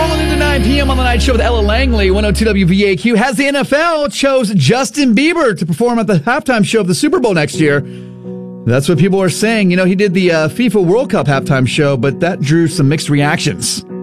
Rolling into 9 p.m. on the night show with Ella Langley, 102 WVAQ. Has the NFL chose Justin Bieber to perform at the halftime show of the Super Bowl next year? That's what people are saying. You know, he did the FIFA World Cup halftime show, but that drew some mixed reactions.